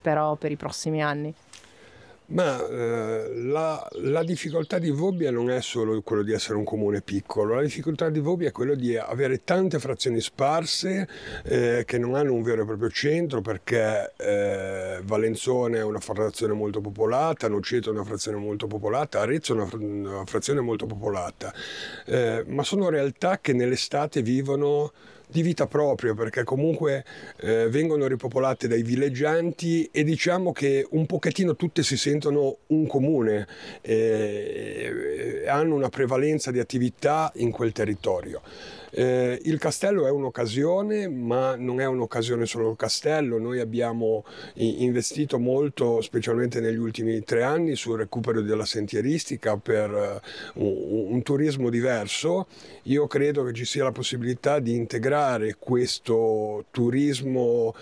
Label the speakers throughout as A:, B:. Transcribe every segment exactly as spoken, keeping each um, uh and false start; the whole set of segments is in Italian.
A: però per i prossimi anni?
B: Ma eh, la, la difficoltà di Vobbia non è solo quello di essere un comune piccolo, la difficoltà di Vobbia è quello di avere tante frazioni sparse eh, che non hanno un vero e proprio centro, perché eh, Valenzone è una frazione molto popolata, Noceto è una frazione molto popolata, Arezzo è una, una frazione molto popolata, eh, ma sono realtà che nell'estate vivono di vita propria, perché comunque eh, vengono ripopolate dai villeggianti e diciamo che un pochettino tutte si sentono un comune, e, e hanno una prevalenza di attività in quel territorio. Eh, il castello è un'occasione, ma non è un'occasione solo il castello. Noi abbiamo investito molto, specialmente negli ultimi tre anni, sul recupero della sentieristica per uh, un, un turismo diverso. Io credo che ci sia la possibilità di integrare questo turismo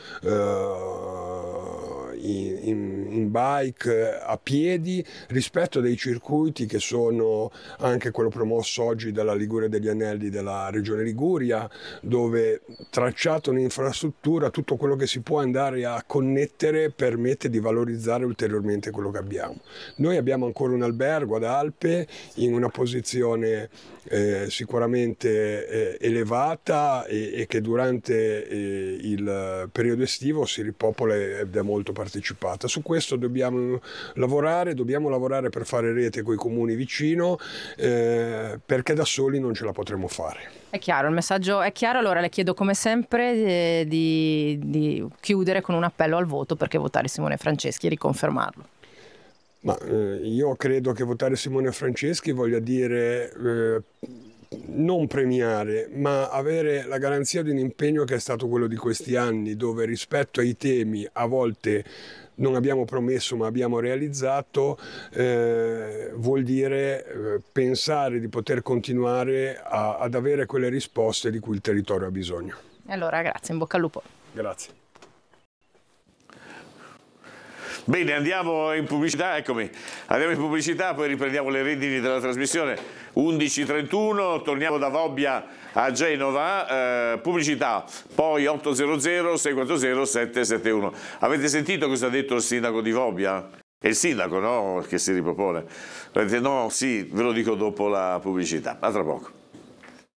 B: uh, in, in, in bike, a piedi, rispetto a dei circuiti che sono anche quello promosso oggi dalla Liguria degli Anelli della Regione Liguria, dove tracciato un'infrastruttura, tutto quello che si può andare a connettere permette di valorizzare ulteriormente quello che abbiamo. Noi abbiamo ancora un albergo ad Alpe in una posizione eh, sicuramente eh, elevata e, e che durante eh, il periodo estivo si ripopola ed è molto partecipata. Su questo dobbiamo lavorare, dobbiamo lavorare per fare rete con i comuni vicino, eh, perché da soli non ce la potremo fare.
A: È chiaro, il messaggio è chiaro, allora le chiedo come sempre eh, di, di chiudere con un appello al voto, perché votare Simone Franceschi e riconfermarlo.
B: Ma eh, io credo che votare Simone Franceschi voglia dire eh, non premiare, ma avere la garanzia di un impegno che è stato quello di questi anni, dove rispetto ai temi a volte non abbiamo promesso ma abbiamo realizzato, eh, vuol dire eh, pensare di poter continuare a, ad avere quelle risposte di cui il territorio ha bisogno.
A: E allora grazie, in bocca al lupo.
B: Grazie.
C: Bene, andiamo in pubblicità, eccomi, andiamo in pubblicità, poi riprendiamo le redini della trasmissione. Undici e trentuno, torniamo da Vobbia a Genova, eh, pubblicità, poi otto zero zero sei quattro zero sette sette uno. Avete sentito cosa ha detto il sindaco di Vobbia? È il sindaco, no? Che si ripropone. No, sì, ve lo dico dopo la pubblicità. A tra poco.